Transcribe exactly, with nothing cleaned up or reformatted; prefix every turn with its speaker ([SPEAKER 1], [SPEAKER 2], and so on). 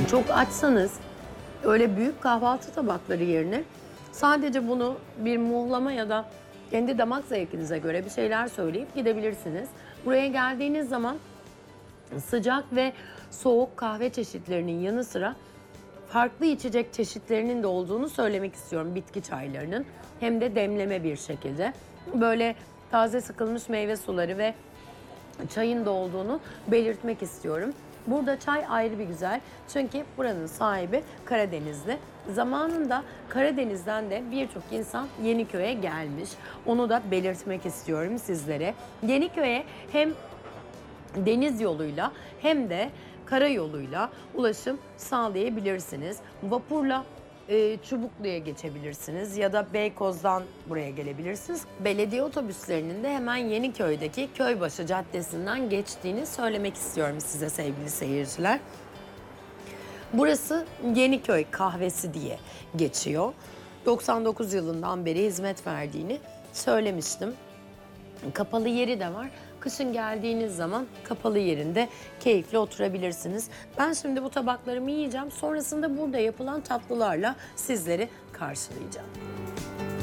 [SPEAKER 1] Çok açsanız öyle büyük kahvaltı tabakları yerine sadece bunu bir muhlama ya da kendi damak zevkinize göre bir şeyler söyleyip gidebilirsiniz. Buraya geldiğiniz zaman sıcak ve soğuk kahve çeşitlerinin yanı sıra farklı içecek çeşitlerinin de olduğunu söylemek istiyorum, bitki çaylarının. Hem de demleme bir şekilde. Böyle taze sıkılmış meyve suları ve çayın da olduğunu belirtmek istiyorum. Burada çay ayrı bir güzel. Çünkü buranın sahibi Karadenizli. Zamanında Karadeniz'den de birçok insan Yeniköy'e gelmiş. Onu da belirtmek istiyorum sizlere. Yeniköy'e hem deniz yoluyla hem de karayoluyla ulaşım sağlayabilirsiniz. Vapurla e, Çubuklu'ya geçebilirsiniz ya da Beykoz'dan buraya gelebilirsiniz. Belediye otobüslerinin de hemen Yeniköy'deki Köybaşı Caddesi'nden geçtiğini söylemek istiyorum size sevgili seyirciler. Burası Yeniköy Kahvesi diye geçiyor. doksan dokuz yılından beri hizmet verdiğini söylemiştim. Kapalı yeri de var. Kışın geldiğiniz zaman kapalı yerinde keyifli oturabilirsiniz. Ben şimdi bu tabaklarımı yiyeceğim. Sonrasında burada yapılan tatlılarla sizleri karşılayacağım.